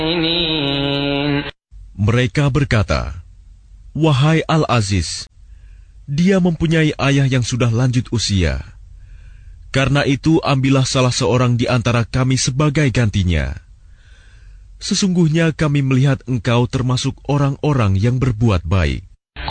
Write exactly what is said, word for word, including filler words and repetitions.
Mereka berkata, "Wahai Al-Aziz, dia mempunyai ayah yang sudah lanjut usia. Karena itu ambillah salah seorang di antara kami sebagai gantinya. Sesungguhnya kami melihat engkau termasuk orang-orang yang berbuat baik."